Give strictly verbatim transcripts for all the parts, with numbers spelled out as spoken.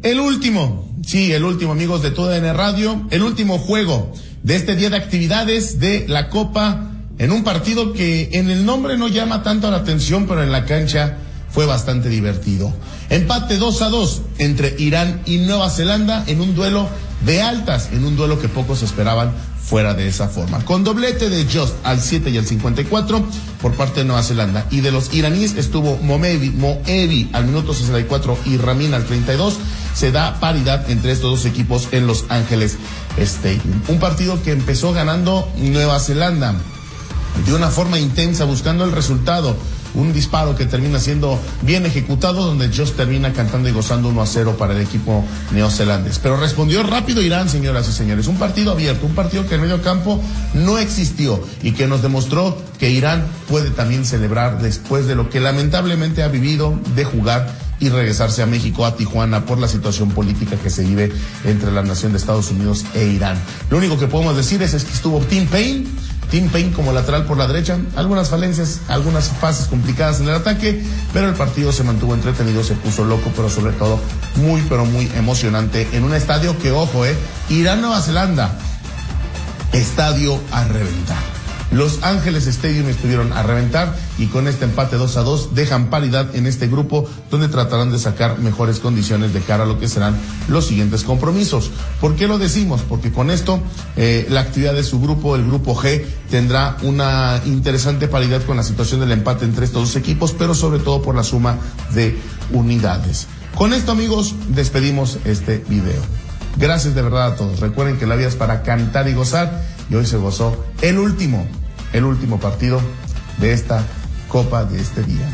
El último, sí, el último, amigos de T U D N Radio, el último juego de este día de actividades de la Copa, en un partido que en el nombre no llama tanto la atención, pero en la cancha fue bastante divertido. Empate dos a dos entre Irán y Nueva Zelanda en un duelo de altas, en un duelo que pocos esperaban fuera de esa forma. Con doblete de Just al siete y al cincuenta y cuatro por parte de Nueva Zelanda. Y de los iraníes estuvo Momevi, Moevi al minuto sesenta y cuatro y Ramin al treinta y dos. Se da paridad entre estos dos equipos en Los Ángeles Stadium. Un partido que empezó ganando Nueva Zelanda de una forma intensa, buscando el resultado. Un disparo que termina siendo bien ejecutado, donde Just termina cantando y gozando uno a cero para el equipo neozelandés. Pero respondió rápido Irán, señoras y señores. Un partido abierto, un partido que en medio campo no existió y que nos demostró que Irán puede también celebrar después de lo que lamentablemente ha vivido de jugar y regresarse a México, a Tijuana, por la situación política que se vive entre la nación de Estados Unidos e Irán. Lo único que podemos decir es, es que estuvo Tim Payne, Tim Payne como lateral por la derecha, algunas falencias, algunas fases complicadas en el ataque, pero el partido se mantuvo entretenido, se puso loco, pero sobre todo muy, pero muy emocionante en un estadio que, ojo, eh, Irán-Nueva Zelanda, estadio a reventar. Los Ángeles Stadium estuvieron a reventar y con este empate dos a dos dejan paridad en este grupo, donde tratarán de sacar mejores condiciones de cara a lo que serán los siguientes compromisos. ¿Por qué lo decimos? Porque con esto eh, la actividad de su grupo, el grupo G, tendrá una interesante paridad con la situación del empate entre estos dos equipos, pero sobre todo por la suma de unidades. Con esto, amigos, despedimos este video. Gracias de verdad a todos. Recuerden que la vida es para cantar y gozar, y hoy se gozó el último, el último partido de esta Copa de este día.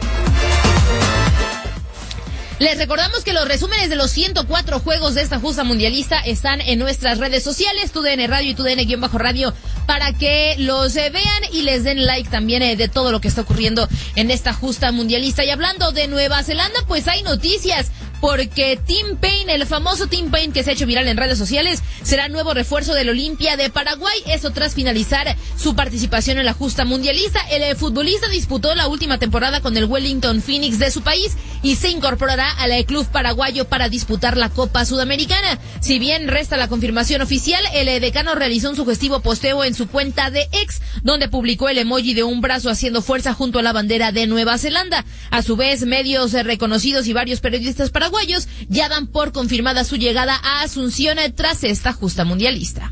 Les recordamos que los resúmenes de los ciento cuatro juegos de esta justa mundialista están en nuestras redes sociales, T U D N Radio y T U D N-Radio, para que los eh, vean y les den like también eh, de todo lo que está ocurriendo en esta justa mundialista. Y hablando de Nueva Zelanda, pues hay noticias, porque Tim Payne, el famoso Tim Payne que se ha hecho viral en redes sociales, será nuevo refuerzo del Olimpia de Paraguay, eso tras finalizar su participación en la justa mundialista. El eh, futbolista disputó la última temporada con el Wellington Phoenix de su país y se incorporará al eh, club paraguayo para disputar la Copa Sudamericana. Si bien resta la confirmación oficial, el eh, decano realizó un sugestivo posteo en su cuenta de X, donde publicó el emoji de un brazo haciendo fuerza junto a la bandera de Nueva Zelanda. A su vez, medios eh, reconocidos y varios periodistas paraguayos Paraguayos ya dan por confirmada su llegada a Asunción tras esta justa mundialista.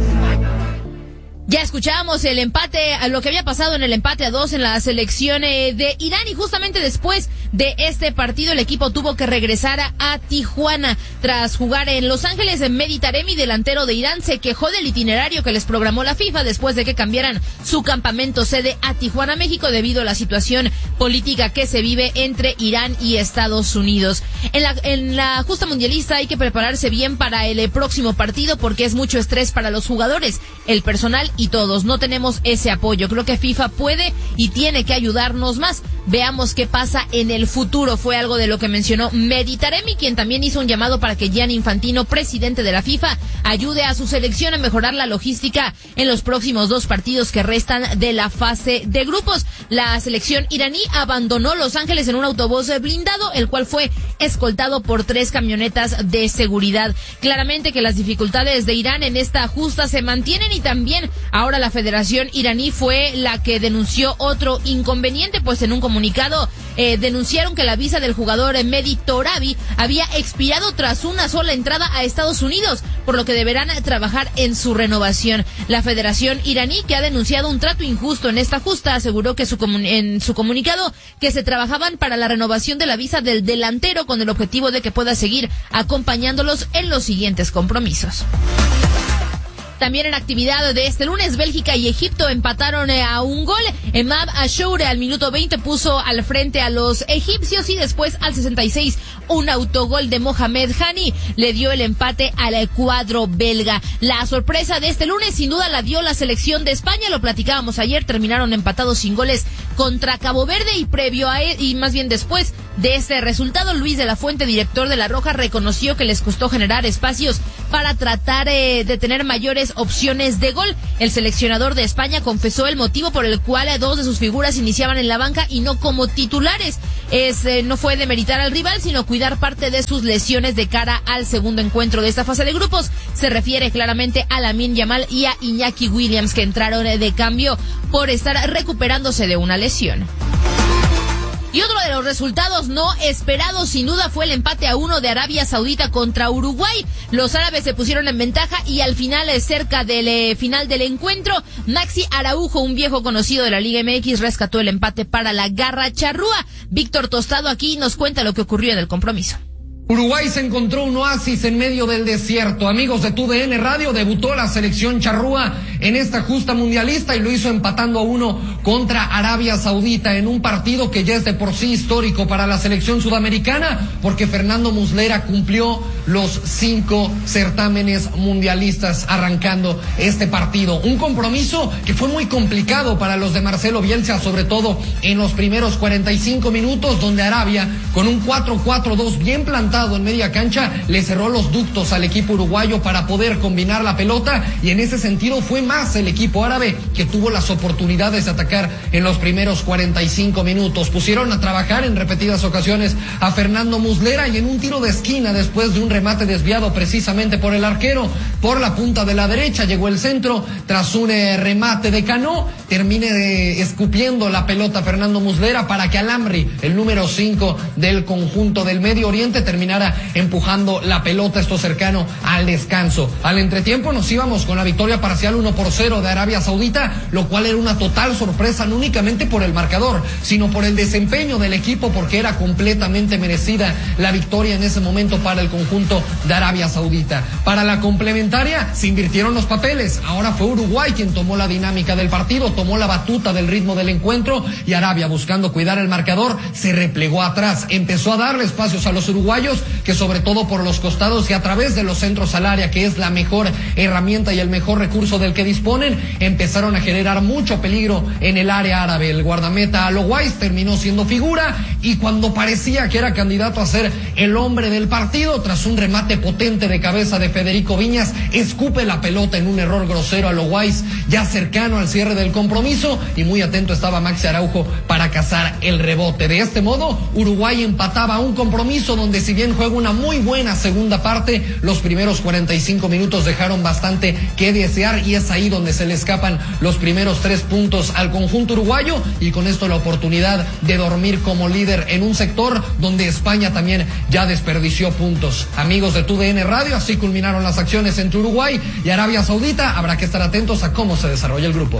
Ya escuchábamos el empate, a lo que había pasado en el empate a dos en la selección de Irán, y justamente después de este partido el equipo tuvo que regresar a, a Tijuana tras jugar en Los Ángeles. Mehdi Taremi, delantero de Irán, se quejó del itinerario que les programó la FIFA después de que cambiaran su campamento sede a Tijuana, México, debido a la situación política que se vive entre Irán y Estados Unidos. En la, en la justa mundialista hay que prepararse bien para el próximo partido, porque es mucho estrés para los jugadores, el personal y todos. No tenemos ese apoyo. Creo que FIFA puede y tiene que ayudarnos más. Veamos qué pasa en el futuro. Fue algo de lo que mencionó Mehdi Taremi, quien también hizo un llamado para que Gianni Infantino, presidente de la FIFA, ayude a su selección a mejorar la logística en los próximos dos partidos que restan de la fase de grupos. La selección iraní abandonó Los Ángeles en un autobús blindado, el cual fue escoltado por tres camionetas de seguridad. Claramente que las dificultades de Irán en esta justa se mantienen, y también ahora la Federación iraní fue la que denunció otro inconveniente, pues en un comunicado eh, denunciaron que la visa del jugador eh, Mehdi Torabi había expirado tras una sola entrada a Estados Unidos, por lo que deberán trabajar en su renovación. La Federación iraní, que ha denunciado un trato injusto en esta justa, aseguró que su comun- en su comunicado que se trabajaban para la renovación de la visa del delantero con el objetivo de que pueda seguir acompañándolos en los siguientes compromisos. También en actividad de este lunes, Bélgica y Egipto empataron a un gol. Emad Ashour al minuto veinte puso al frente a los egipcios, y después al sesenta y seis un autogol de Mohamed Hani le dio el empate al cuadro belga. La sorpresa de este lunes sin duda la dio la selección de España, lo platicábamos ayer, terminaron empatados sin goles contra Cabo Verde, y previo a él, y más bien después de este resultado, Luis de la Fuente, director de La Roja, reconoció que les costó generar espacios para tratar eh, de tener mayores opciones de gol. El seleccionador de España confesó el motivo por el cual dos de sus figuras iniciaban en la banca y no como titulares. Es, eh, no fue demeritar al rival, sino cuidar parte de sus lesiones de cara al segundo encuentro de esta fase de grupos. Se refiere claramente a Lamine Yamal y a Iñaki Williams, que entraron de cambio por estar recuperándose de una lesión. Y otro de los resultados no esperados, sin duda, fue el empate a uno de Arabia Saudita contra Uruguay. Los árabes se pusieron en ventaja y al final, cerca del eh, final del encuentro, Maxi Araujo, un viejo conocido de la Liga M X, rescató el empate para la Garra Charrúa. Víctor Tostado aquí nos cuenta lo que ocurrió en el compromiso. Uruguay se encontró un oasis en medio del desierto. Amigos de T U D N Radio, debutó la selección charrúa en esta justa mundialista y lo hizo empatando a uno contra Arabia Saudita en un partido que ya es de por sí histórico para la selección sudamericana, porque Fernando Muslera cumplió los cinco certámenes mundialistas arrancando este partido. Un compromiso que fue muy complicado para los de Marcelo Bielsa, sobre todo en los primeros cuarenta y cinco minutos, donde Arabia, con un cuatro cuatro dos bien plantado en media cancha, le cerró los ductos al equipo uruguayo para poder combinar la pelota, y en ese sentido fue más el equipo árabe que tuvo las oportunidades de atacar en los primeros cuarenta y cinco minutos. Pusieron a trabajar en repetidas ocasiones a Fernando Muslera, y en un tiro de esquina, después de un remate desviado precisamente por el arquero, por la punta de la derecha, llegó el centro, tras un eh, remate de Cano, termine de, escupiendo la pelota Fernando Muslera para que Al-Amri, el número cinco del conjunto del Medio Oriente, terminara empujando la pelota, esto cercano al descanso. Al entretiempo nos íbamos con la victoria parcial uno por cero de Arabia Saudita, lo cual era una total sorpresa, no únicamente por el marcador, sino por el desempeño del equipo, porque era completamente merecida la victoria en ese momento para el conjunto de Arabia Saudita. Para la complementaria se invirtieron los papeles. Ahora fue Uruguay quien tomó la dinámica del partido, tomó la batuta del ritmo del encuentro, y Arabia, buscando cuidar el marcador, se replegó atrás, empezó a darle espacios a los uruguayos, que sobre todo por los costados y a través de los centros al área, que es la mejor herramienta y el mejor recurso del que disponen, empezaron a generar mucho peligro en el área árabe. El guardameta Alo Weiss terminó siendo figura, y cuando parecía que era candidato a ser el hombre del partido, tras un remate potente de cabeza de Federico Viñas, escupe la pelota en un error grosero a Alo Weiss, ya cercano al cierre del compromiso, y muy atento estaba Maxi Araujo para cazar el rebote. De este modo, Uruguay empataba un compromiso donde, si bien juega una muy buena segunda parte, los primeros cuarenta y cinco minutos dejaron bastante que desear, y es ahí donde se le escapan los primeros tres puntos al conjunto uruguayo, y con esto la oportunidad de dormir como líder en un sector donde España también ya desperdició puntos. Amigos de T U D N Radio, así culminaron las acciones entre Uruguay y Arabia Saudita. Habrá que estar atentos a cómo se desarrolla el grupo.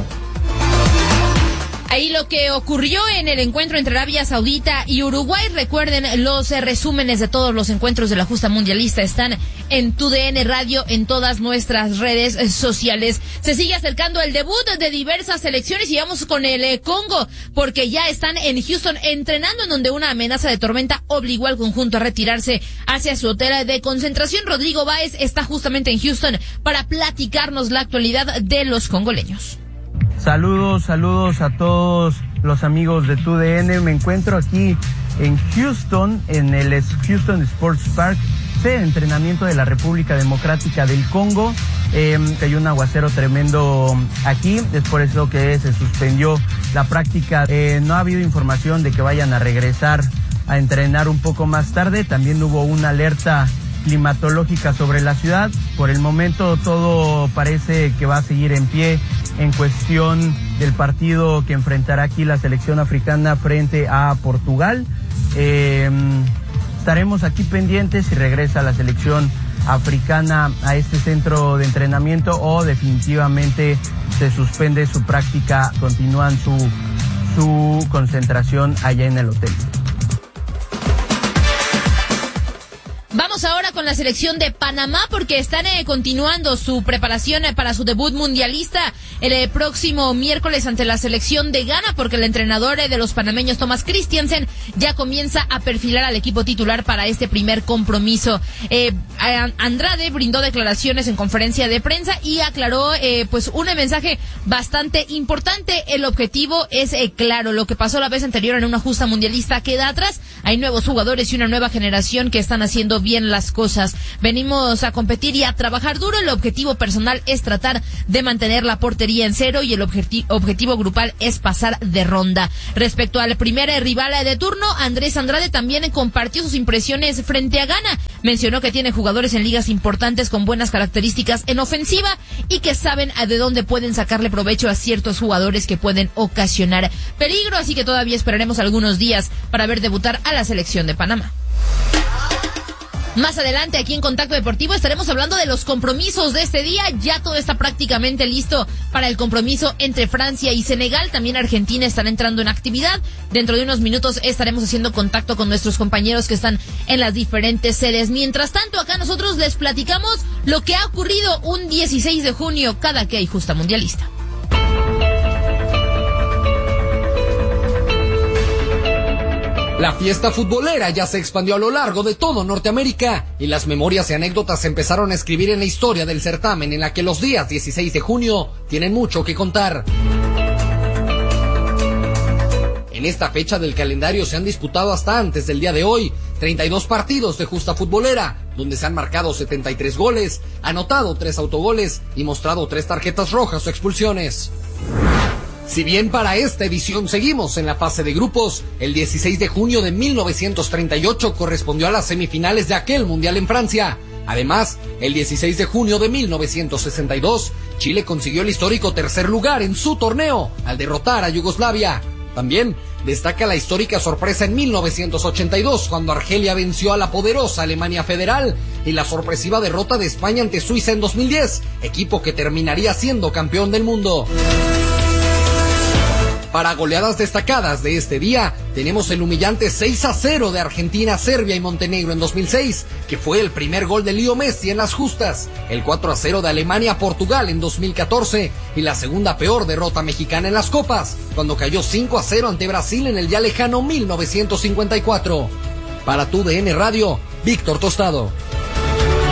Ahí lo que ocurrió en el encuentro entre Arabia Saudita y Uruguay. Recuerden, los eh, resúmenes de todos los encuentros de la justa mundialista están en T U D N Radio, en todas nuestras redes eh, sociales. Se sigue acercando el debut de diversas selecciones, y vamos con el eh, Congo, porque ya están en Houston entrenando, en donde una amenaza de tormenta obligó al conjunto a retirarse hacia su hotel de concentración. Rodrigo Báez está justamente en Houston para platicarnos la actualidad de los congoleños. Saludos, saludos a todos los amigos de T U D N. Me encuentro aquí en Houston, en el Houston Sports Park, sede de entrenamiento de la República Democrática del Congo. Eh, cayó un aguacero tremendo aquí, es por eso que se suspendió la práctica. Eh, no ha habido información de que vayan a regresar a entrenar un poco más tarde. También hubo una alerta climatológica sobre la ciudad. Por el momento todo parece que va a seguir en pie en cuestión del partido que enfrentará aquí la selección africana frente a Portugal. Eh, estaremos aquí pendientes si regresa la selección africana a este centro de entrenamiento o definitivamente se suspende su práctica, continúan su, su concentración allá en el hotel. Vamos ahora con la selección de Panamá, porque están eh, continuando su preparación eh, para su debut mundialista el eh, próximo miércoles ante la selección de Ghana, porque el entrenador eh, de los panameños, Thomas Christiansen, ya comienza a perfilar al equipo titular para este primer compromiso. Eh, Andrade brindó declaraciones en conferencia de prensa y aclaró eh, pues un mensaje bastante importante. El objetivo es eh, claro, lo que pasó la vez anterior en una justa mundialista queda atrás. Hay nuevos jugadores y una nueva generación que están haciendo bien bien las cosas. Venimos a competir y a trabajar duro. El objetivo personal es tratar de mantener la portería en cero y el objeti- objetivo grupal es pasar de ronda. Respecto al primer rival de turno, Andrés Andrade también compartió sus impresiones frente a Ghana. Mencionó que tiene jugadores en ligas importantes con buenas características en ofensiva y que saben de dónde pueden sacarle provecho a ciertos jugadores que pueden ocasionar peligro, así que todavía esperaremos algunos días para ver debutar a la selección de Panamá. Más adelante, aquí en Contacto Deportivo, estaremos hablando de los compromisos de este día. Ya todo está prácticamente listo para el compromiso entre Francia y Senegal. También Argentina están entrando en actividad. Dentro de unos minutos estaremos haciendo contacto con nuestros compañeros que están en las diferentes sedes. Mientras tanto, acá nosotros les platicamos lo que ha ocurrido un dieciséis de junio cada que hay justa mundialista. La fiesta futbolera ya se expandió a lo largo de todo Norteamérica y las memorias y anécdotas se empezaron a escribir en la historia del certamen, en la que los días dieciséis de junio tienen mucho que contar. En esta fecha del calendario se han disputado hasta antes del día de hoy treinta y dos partidos de justa futbolera, donde se han marcado setenta y tres goles, anotado tres autogoles y mostrado tres tarjetas rojas o expulsiones. Si bien para esta edición seguimos en la fase de grupos, el dieciséis de junio de mil novecientos treinta y ocho correspondió a las semifinales de aquel mundial en Francia. Además, el dieciséis de junio de mil novecientos sesenta y dos, Chile consiguió el histórico tercer lugar en su torneo al derrotar a Yugoslavia. También destaca la histórica sorpresa en mil novecientos ochenta y dos, cuando Argelia venció a la poderosa Alemania Federal, y la sorpresiva derrota de España ante Suiza en dos mil diez, equipo que terminaría siendo campeón del mundo. Para goleadas destacadas de este día, tenemos el humillante seis a cero de Argentina, Serbia y Montenegro en dos mil seis, que fue el primer gol de Leo Messi en las justas, el cuatro a cero de Alemania a Portugal en dos mil catorce, y la segunda peor derrota mexicana en las copas, cuando cayó cinco a cero ante Brasil en el ya lejano mil novecientos cincuenta y cuatro. Para tu D N Radio, Víctor Tostado.